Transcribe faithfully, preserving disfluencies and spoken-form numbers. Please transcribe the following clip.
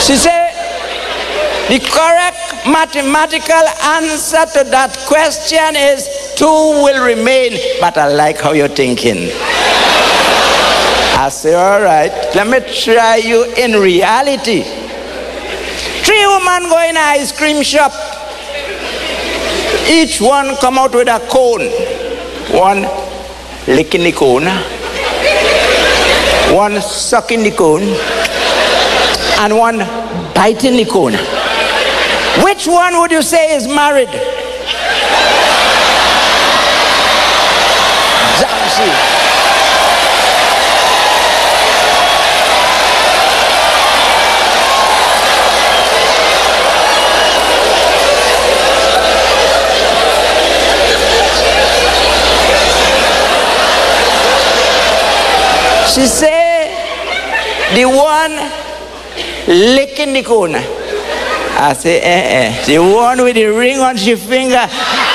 She said, the correct mathematical answer to that question is two will remain, but I like how you're thinking. I say, all right, let me try you in reality. Three women go in an ice cream shop. Each one come out with a cone. One licking the cone, one sucking the cone, and one biting the cone. Which one would you say is married? Jamshi. She said, the one licking the cone. I say, eh, eh. The one with the ring on her finger.